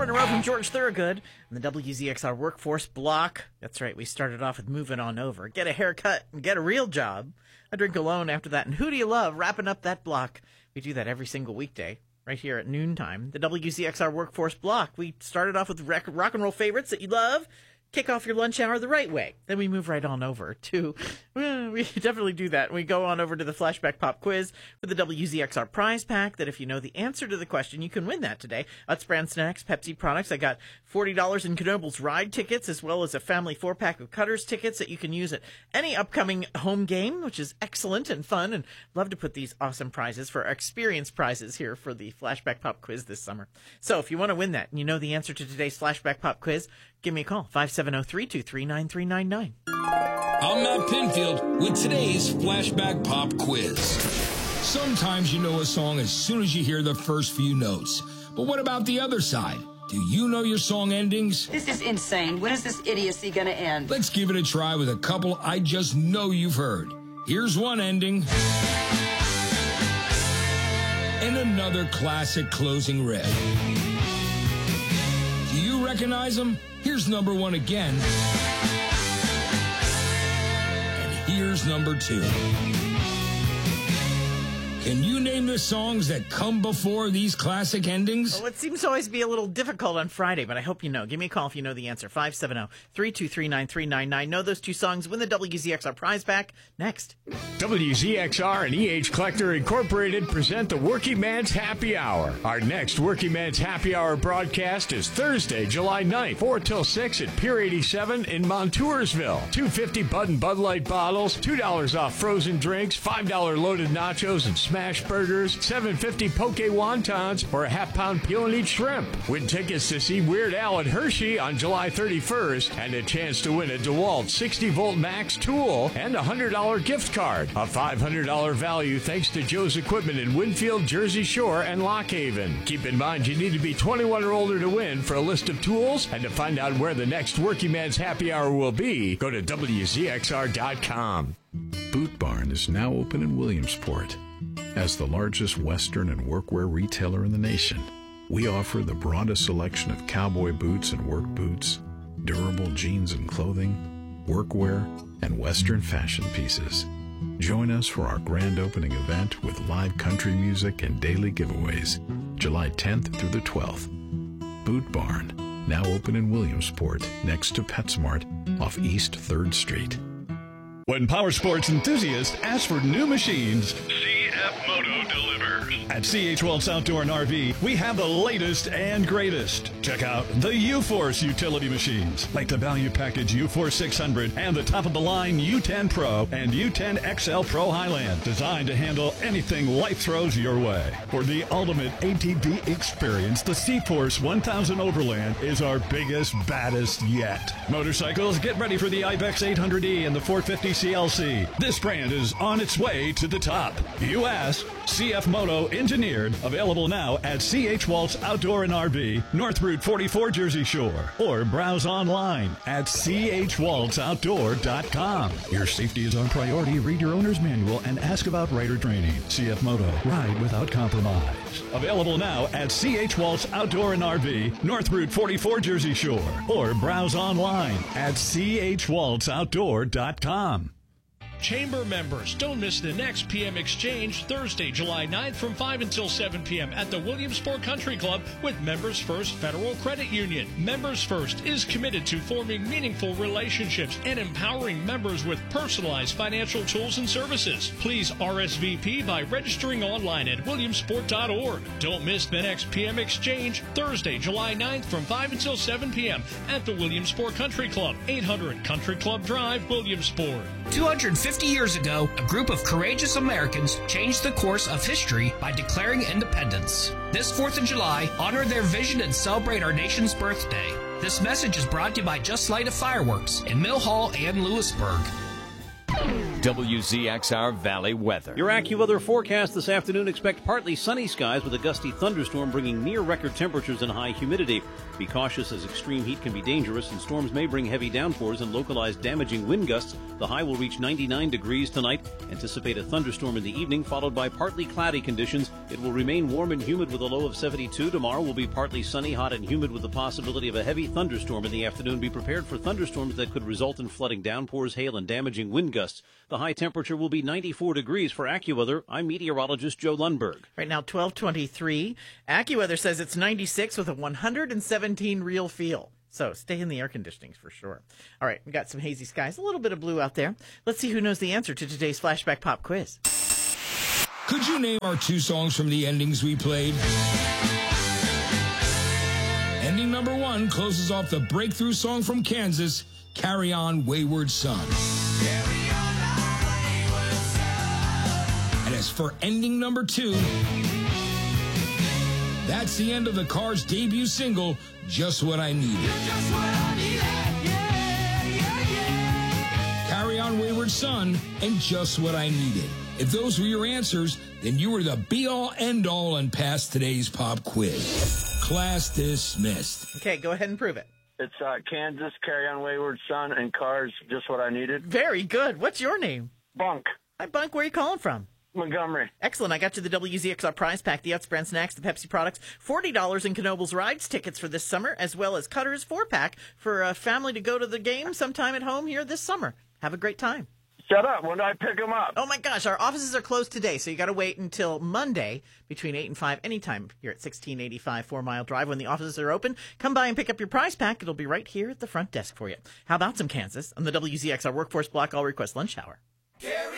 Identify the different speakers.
Speaker 1: in a row from George Thorogood and the WZXR Workforce Block. That's right, we started off with Moving On Over. Get a haircut and get a real job. I Drink Alone after that. And Who Do You Love? Wrapping up that block. We do that every single weekday, right here at noontime. The WZXR Workforce Block. We started off with rock and roll favorites that you love. Kick off your lunch hour the right way. Then we move right on over to, we definitely do that. We go on over to the Flashback Pop Quiz with the WZXR prize pack that if you know the answer to the question, you can win that today. Utz Brand Snacks, Pepsi products. I got $40 in Knoebels ride tickets as well as a family 4-pack of Cutters tickets that you can use at any upcoming home game, which is excellent and fun. And love to put these awesome prizes for our experience prizes here for the Flashback Pop Quiz this summer. So if you want to win that and you know the answer to today's Flashback Pop Quiz, give me a call, 570-323-9399.
Speaker 2: I'm Matt Pinfield with today's Flashback Pop Quiz. Sometimes you know a song as soon as you hear the first few notes. But what about the other side? Do you know your song endings?
Speaker 3: This is insane. When is this idiocy going to end?
Speaker 2: Let's give it a try with a couple I just know you've heard. Here's one ending. And another classic closing riff. Do you recognize them? Here's number one again. And here's number two. Can you name the songs that come before these classic endings?
Speaker 1: Well, it seems to always be a little difficult on Friday, but I hope you know. Give me a call if you know the answer. 570-323-9399. Know those two songs. Win the WZXR prize pack. Next.
Speaker 4: WZXR and EH Collector Incorporated present the Working Man's Happy Hour. Our next Working Man's Happy Hour broadcast is Thursday, July 9th, 4 till 6 at Pier 87 in Montoursville. $2.50 Bud and Bud Light bottles, $2 off frozen drinks, $5 loaded nachos and smash burgers, $7.50 poke wontons, or a half-pound peel-and-eat shrimp. Win tickets to see Weird Al at Hershey on July 31st and a chance to win a DeWalt 60-volt max tool and a $100 gift card. A $500 value thanks to Joe's Equipment in Winfield, Jersey Shore, and Lock Haven. Keep in mind you need to be 21 or older to win. For a list of tools and to find out where the next Working Man's Happy Hour will be, go to WZXR.com.
Speaker 5: Boot Barn is now open in Williamsport. As the largest Western and workwear retailer in the nation, we offer the broadest selection of cowboy boots and work boots, durable jeans and clothing, workwear, and Western fashion pieces. Join us for our grand opening event with live country music and daily giveaways, July 10th through the 12th. Boot Barn, now open in Williamsport, next to PetSmart, off East 3rd Street.
Speaker 6: When power sports enthusiasts ask for new machines, CF Moto delivers. At CH Wells Outdoor and RV, we have the latest and greatest. Check out the U-Force utility machines, like the value package U-Force 600 and the top-of-the-line U10 Pro and U10 XL Pro Highland, designed to handle anything life throws your way. For the ultimate ATV experience, the C-Force 1000 Overland is our biggest, baddest yet. Motorcycles, get ready for the Ibex 800E and the 450 CLC. This brand is on its way to the top. You ask, CF Moto engineered, available now at CH Waltz Outdoor and RV, North Route 44 Jersey Shore, or browse online at chwaltzoutdoor.com. Your safety is our priority. Read your owner's manual and ask about rider training. CF Moto, ride without compromise. Available now at CH Waltz Outdoor and RV, North Route 44 Jersey Shore, or browse online at chwaltzoutdoor.com.
Speaker 7: Chamber members, don't miss the next PM Exchange Thursday, July 9th from 5 until 7 p.m. at the Williamsport Country Club with Members First Federal Credit Union. Members First is committed to forming meaningful relationships and empowering members with personalized financial tools and services. Please RSVP by registering online at williamsport.org. Don't miss the next PM Exchange Thursday, July 9th from 5 until 7 p.m. at the Williamsport Country Club, 800 Country Club Drive, Williamsport.
Speaker 8: 250 years ago, a group of courageous Americans changed the course of history by declaring independence. This 4th of July, honor their vision and celebrate our nation's birthday. This message is brought to you by Just Light a Fireworks in Mill Hall and Lewisburg.
Speaker 9: WZXR Valley weather.
Speaker 10: Your AccuWeather forecast this afternoon: expect partly sunny skies with a gusty thunderstorm bringing near record temperatures and high humidity. Be cautious as extreme heat can be dangerous and storms may bring heavy downpours and localized damaging wind gusts. The high will reach 99 degrees tonight. Anticipate a thunderstorm in the evening followed by partly cloudy conditions. It will remain warm and humid with a low of 72. Tomorrow will be partly sunny, hot and humid with the possibility of a heavy thunderstorm in the afternoon. Be prepared for thunderstorms that could result in flooding, downpours, hail and damaging wind gusts. The high temperature will be 94 degrees. For AccuWeather, I'm meteorologist Joe Lundberg.
Speaker 1: Right now, 12:23. AccuWeather says it's 96 with a 117 real feel. So stay in the air conditionings for sure. All right, we got some hazy skies, a little bit of blue out there. Let's see who knows the answer to today's Flashback Pop quiz.
Speaker 2: Could you name our 2 songs from the endings we played? Ending number 1 closes off the breakthrough song from Kansas, Carry On Wayward Son. And as for ending number 2, that's the end of the Cars' debut single, Just What I Needed. Carry On Wayward Son and Just What I Needed. If those were your answers, then you were the be-all, end-all and passed today's pop quiz. Class dismissed.
Speaker 1: Okay, go ahead and prove it.
Speaker 11: It's Kansas, Carry On Wayward Son, and Cars, Just What I Needed.
Speaker 1: Very good. What's your name?
Speaker 11: Bunk.
Speaker 1: Hi, Bunk. Where are you calling from?
Speaker 11: Montgomery.
Speaker 1: Excellent. I got you the WZXR prize pack, the Utz brand snacks, the Pepsi products, $40 in Knoebels rides tickets for this summer, as well as Cutter's 4-pack for a family to go to the game sometime at home here this summer. Have a great time.
Speaker 11: Shut up. When do I pick them up?
Speaker 1: Oh, my gosh. Our offices are closed today, so you got to wait until Monday between 8 and 5 anytime here at 1685 4 Mile Drive when the offices are open. Come by and pick up your prize pack. It'll be right here at the front desk for you. How about some Kansas on the WZXR Workforce Block All Request Lunch Hour?